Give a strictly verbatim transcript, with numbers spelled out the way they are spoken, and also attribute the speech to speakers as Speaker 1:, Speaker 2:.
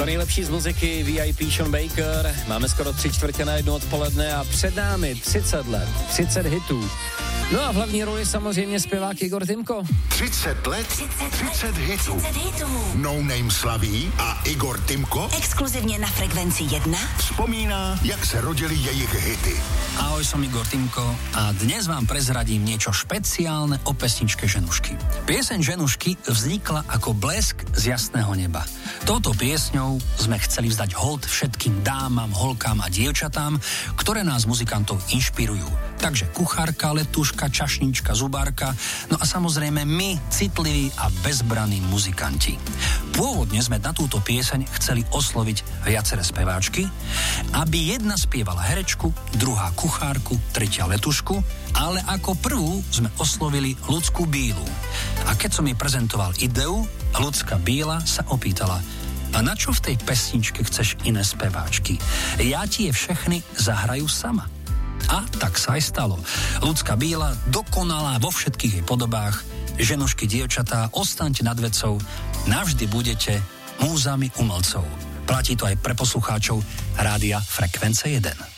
Speaker 1: To nejlepší z muziky, V I P Sean Baker. Máme skoro tři čtvrtě na jednu odpoledne a před námi třicet let, třicet hitů. No a v hlavní roli samozřejmě zpěvák Igor Timko.
Speaker 2: třicet let, třicet hitů. No Name slaví a Igor Timko
Speaker 3: exkluzivně na Frekvenci jedna
Speaker 2: vzpomíná, jak se rodily jejich hity.
Speaker 4: Ahoj, som Igor Timko a dnes vám prezradím niečo špeciálne o pesničke Ženušky. Pieseň Ženušky vznikla ako blesk z jasného neba. Touto piesňou sme chceli vzdať hold všetkým dámam, holkám a dievčatám, ktoré nás muzikantov inšpirujú. Takže kuchárka, letuška, čašnička, zubárka, no a samozrejme my, citliví a bezbraní muzikanti. Pôvodne sme na túto pieseň chceli osloviť viaceré speváčky, aby jedna spievala herečku, druhá kuchárku, tretia letušku, ale ako prvú sme oslovili Ľudsku Bílu. A keď som jej prezentoval ideu, Ľudská Bíla sa opýtala: a na čo v tej pesničke chceš iné speváčky? Ja ti je všechny zahrajú sama. A tak sa aj stalo. Ľudská Bíla dokonalá vo všetkých jej podobách. Ženušky, dievčatá, ostaňte nad vecou, navždy budete múzami umelcov. Platí to aj pre poslucháčov Rádia Frekvence jeden.